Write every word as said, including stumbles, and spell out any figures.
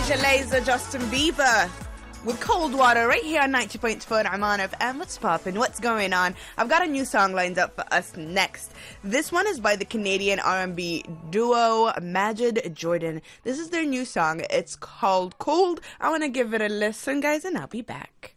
Major Lazer, Justin Bieber with Cold Water right here on ninety point four Amman F M. What's poppin'? What's going on? I've got a new song lined up for us next. This one is by the Canadian R and B duo Majid Jordan. This is their new song. It's called Cold. I want to give it a listen, guys, and I'll be back.